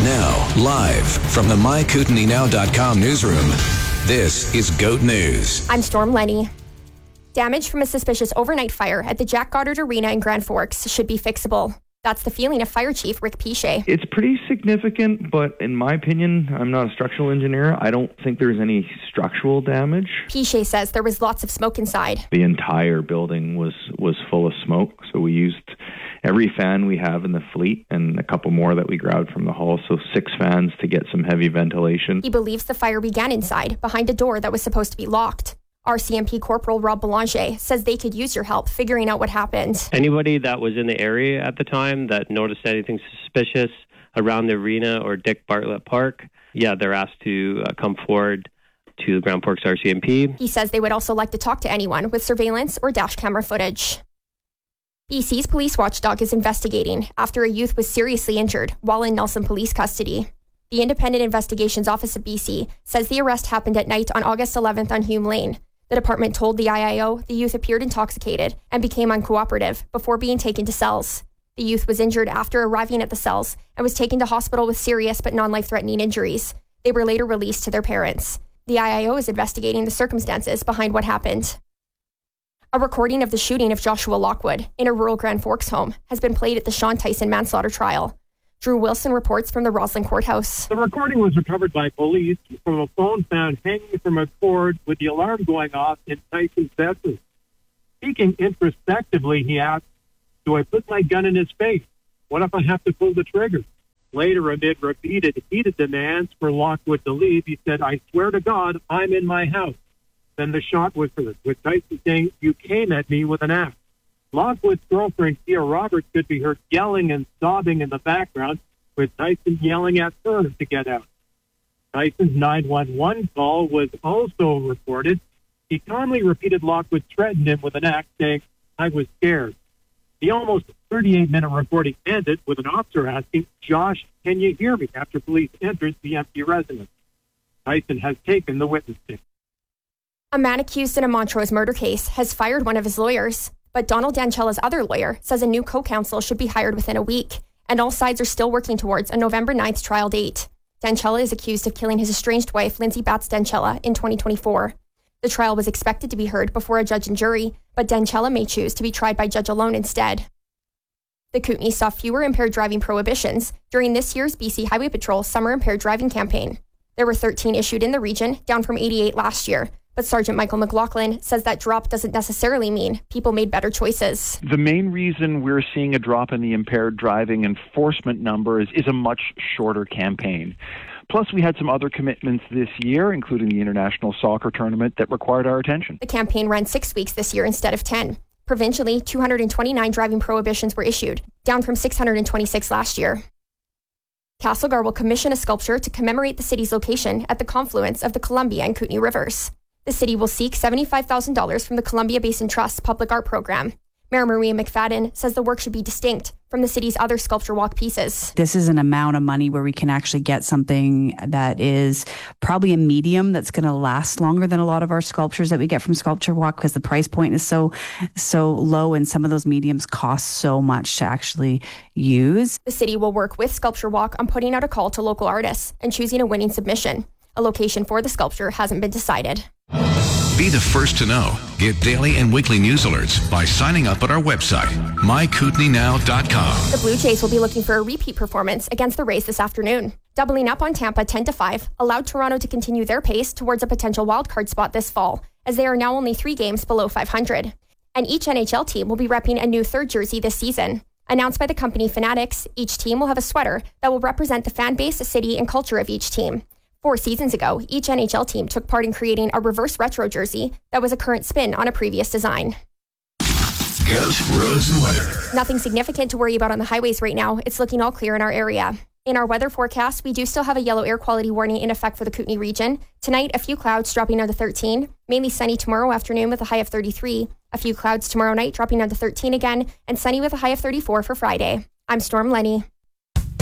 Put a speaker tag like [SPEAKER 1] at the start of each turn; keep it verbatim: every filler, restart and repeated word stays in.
[SPEAKER 1] Now, live from the my kootenai now dot com newsroom, this is GOAT News.
[SPEAKER 2] I'm Storm Lenny. Damage from a suspicious overnight fire at the Jack Goddard Arena in Grand Forks should be fixable. That's the feeling of Fire Chief Rick Piche.
[SPEAKER 3] It's pretty significant, but in my opinion, I'm not a structural engineer. I don't think there's any structural damage.
[SPEAKER 2] Piche says there was lots of smoke inside.
[SPEAKER 3] The entire building was, was full of smoke, so we used every fan we have in the fleet and a couple more that we grabbed from the hall, so six fans to get some heavy ventilation.
[SPEAKER 2] He believes the fire began inside, behind a door that was supposed to be locked. R C M P Corporal Rob Belanger says they could use your help figuring out what happened.
[SPEAKER 4] Anybody that was in the area at the time that noticed anything suspicious around the arena or Dick Bartlett Park, yeah, they're asked to uh, come forward to Grand Forks R C M P.
[SPEAKER 2] He says they would also like to talk to anyone with surveillance or dash camera footage. B C's police watchdog is investigating after a youth was seriously injured while in Nelson police custody. The Independent Investigations Office of B C says the arrest happened at night on August eleventh on Hume Lane. The department told the I I O the youth appeared intoxicated and became uncooperative before being taken to cells. The youth was injured after arriving at the cells and was taken to hospital with serious but non-life-threatening injuries. They were later released to their parents. The I I O is investigating the circumstances behind what happened. A recording of the shooting of Joshua Lockwood in a rural Grand Forks home has been played at the Sean Tyson manslaughter trial. Drew Wilson reports from the Roslyn Courthouse.
[SPEAKER 5] The recording was recovered by police from a phone found hanging from a cord with the alarm going off in Tyson's bedroom. Speaking introspectively, he asked, "Do I put my gun in his face? What if I have to pull the trigger?" Later, amid repeated heated demands for Lockwood to leave, he said, "I swear to God, I'm in my house." Then the shot was heard, with Tyson saying, "You came at me with an axe." Lockwood's girlfriend, Kia Roberts, could be heard yelling and sobbing in the background, with Tyson yelling at her to get out. Tyson's nine one one call was also reported. He calmly repeated Lockwood threatened him with an axe, saying, "I was scared." The almost thirty-eight minute recording ended with an officer asking, "Josh, can you hear me?" after police entered the empty residence. Tyson has taken the witness stand.
[SPEAKER 2] A man accused in a Montrose murder case has fired one of his lawyers. But Donald Dancella's other lawyer says a new co-counsel should be hired within a week, and all sides are still working towards a November ninth trial date. Dancella is accused of killing his estranged wife, Lindsay Batts Dancella, in twenty twenty-four. The trial was expected to be heard before a judge and jury, but Dancella may choose to be tried by judge alone instead. The Kootenai saw fewer impaired driving prohibitions during this year's B C Highway Patrol Summer Impaired Driving Campaign. There were thirteen issued in the region, down from eighty-eight last year. But Sergeant Michael McLaughlin says that drop doesn't necessarily mean people made better choices.
[SPEAKER 6] The main reason we're seeing a drop in the impaired driving enforcement numbers is a much shorter campaign. Plus, we had some other commitments this year, including the international soccer tournament, that required our attention.
[SPEAKER 2] The campaign ran six weeks this year instead of ten. Provincially, two hundred twenty-nine driving prohibitions were issued, down from six hundred twenty-six last year. Castlegar will commission a sculpture to commemorate the city's location at the confluence of the Columbia and Kootenai rivers. The city will seek seventy-five thousand dollars from the Columbia Basin Trust Public Art Program. Mayor Maria McFadden says the work should be distinct from the city's other sculpture walk pieces.
[SPEAKER 7] This is an amount of money where we can actually get something that is probably a medium that's going to last longer than a lot of our sculptures that we get from Sculpture Walk, because the price point is so so low and some of those mediums cost so much to actually use.
[SPEAKER 2] The city will work with Sculpture Walk on putting out a call to local artists and choosing a winning submission. A location for the sculpture hasn't been decided.
[SPEAKER 1] Be the first to know. Get daily and weekly news alerts by signing up at our website, my kootenai now dot com.
[SPEAKER 2] The Blue Jays will be looking for a repeat performance against the Rays this afternoon. Doubling up on Tampa ten to five allowed Toronto to continue their pace towards a potential wildcard spot this fall, as they are now only three games below five hundred. And each N H L team will be repping a new third jersey this season. Announced by the company Fanatics, each team will have a sweater that will represent the fan base, city, and culture of each team. Four seasons ago, each N H L team took part in creating a reverse retro jersey that was a current spin on a previous design.
[SPEAKER 1] GOAT roads and weather.
[SPEAKER 2] Nothing significant to worry about on the highways right now. It's looking all clear in our area. In our weather forecast, we do still have a yellow air quality warning in effect for the Kootenai region. Tonight, a few clouds dropping down to thirteen. Mainly sunny tomorrow afternoon with a high of thirty-three. A few clouds tomorrow night dropping down to thirteen again. And sunny with a high of thirty-four for Friday. I'm Storm Lenny.